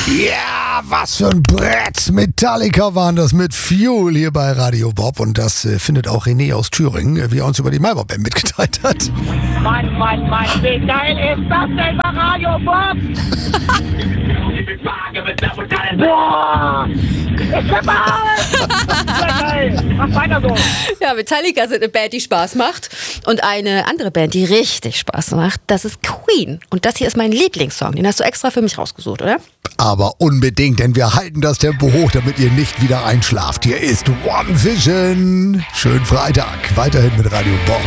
Ja, was für ein Brett. Metallica waren das mit Fuel hier bei Radio Bob. Und das findet auch René aus Thüringen, wie er uns über die Maibach-Band mitgeteilt hat. Mann, wie geil ist das denn bei Radio Bob? Boah, ist der geil. Mach weiter so. Ja, Metallica sind eine Band, die Spaß macht. Und eine andere Band, die richtig Spaß macht, das ist Queen. Und das hier ist mein Lieblingssong. Den hast du extra für mich rausgesucht, oder? Aber unbedingt, denn wir halten das Tempo hoch, damit ihr nicht wieder einschlaft. Hier ist One Vision. Schönen Freitag. Weiterhin mit Radio Bob.